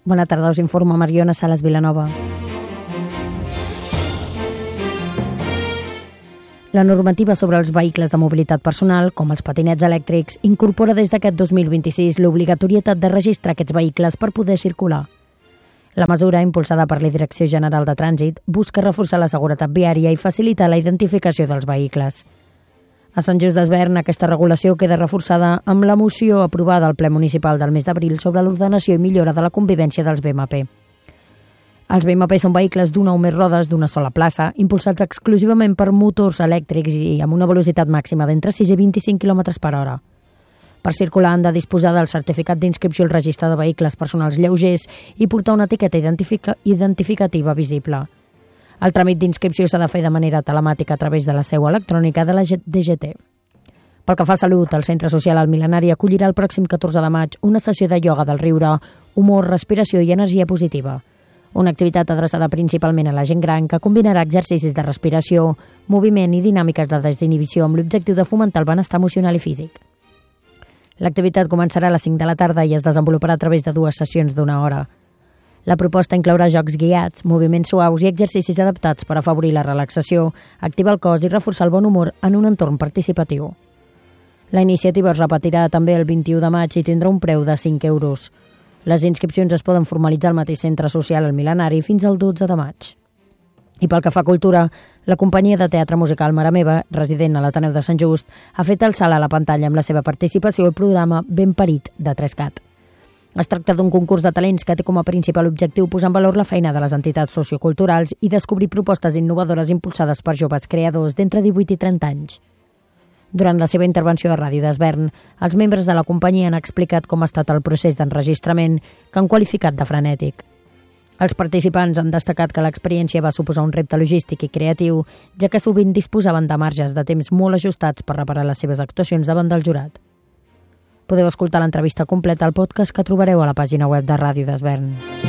Bona tarda, us informa Mariona Sales Vilanova. La normativa sobre els vehicles de mobilitat personal, com els patinets elèctrics, incorpora des d'aquest 2026 l'obligatorietat de registrar aquests vehicles per poder circular. La mesura, impulsada per la Direcció General de Trànsit, busca reforçar la seguretat viària i facilitar la identificació dels vehicles. A Sant Just Desvern, aquesta regulació queda reforçada amb la moció aprovada al ple municipal del mes d'abril sobre l'ordenació i millora de la convivència dels BMP. Els BMP són vehicles d'una o més rodes d'una sola plaça, impulsats exclusivament per motors elèctrics i amb una velocitat màxima d'entre 6 i 25 km per hora. Per circular han de disposar del certificat d'inscripció al registre de vehicles personals lleugers i portar una etiqueta identificativa visible. El tràmit d'inscripció s'ha de fer de manera telemàtica a través de la seu electrònica de la DGT. Pel que fa a salut, el Centre Social El Mil·lenari acollirà el pròxim 14 de maig una sessió de ioga del riure, humor, respiració i energia positiva. Una activitat adreçada principalment a la gent gran que combinarà exercicis de respiració, moviment i dinàmiques de desinhibició amb l'objectiu de fomentar el benestar emocional i físic. L'activitat començarà a les 5 de la tarda i es desenvoluparà a través de 2 sessions d'1 hora. La proposta inclourà jocs guiats, moviments suaus i exercicis adaptats per afavorir la relaxació, activar el cos i reforçar el bon humor en un entorn participatiu. La iniciativa es repetirà també el 21 de maig i tindrà un preu de 5 euros. Les inscripcions es poden formalitzar al mateix Centre Social El Mil·lenari fins al 12 de maig. I pel que fa a cultura, la companyia de teatre musical Mare Meva, resident a l'Ateneu de Sant Just, ha fet el salt a la pantalla amb la seva participació al programa Ben Parit de 3CAT. Es tracta d'un concurs de talents que té com a principal objectiu posar en valor la feina de les entitats socioculturals i descobrir propostes innovadores impulsades per joves creadors d'entre 18 i 30 anys. Durant la seva intervenció a Ràdio Desvern, els membres de la companyia han explicat com ha estat el procés d'enregistrament, que han qualificat de frenètic. Els participants han destacat que l'experiència va suposar un repte logístic i creatiu, ja que sovint disposaven de marges de temps molt ajustats per reparar les seves actuacions davant del jurat. Podeu escoltar l'entrevista completa al podcast que trobareu a la pàgina web de Ràdio Desvern.